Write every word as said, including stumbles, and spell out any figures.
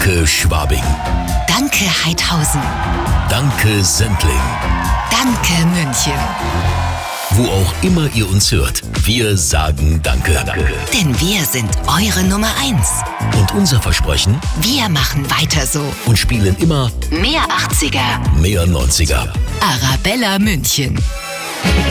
Danke Schwabing. Danke Heidhausen. Danke Sendling. Danke München. Wo auch immer ihr uns hört, wir sagen Danke. Danke. Denn wir sind eure Nummer eins. Und unser Versprechen? Wir machen weiter so. Und spielen immer mehr achtziger, mehr neunziger. Arabella München.